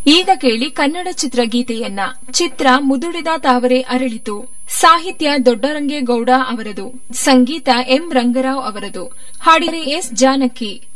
ಈಗ ಕೇಳಿ ಕನ್ನಡ ಚಿತ್ರಗೀತೆಯನ್ನ. ಚಿತ್ರ ಮುದುಡಿದ ತಾವರೆ ಅರಳಿತು. ಸಾಹಿತ್ಯ ದೊಡ್ಡರಂಗೇಗೌಡ ಅವರದು, ಸಂಗೀತ ಎಂ ರಂಗರಾವ್ ಅವರದು, ಹಾಡಿದರೆ ಎಸ್ ಜಾನಕಿ.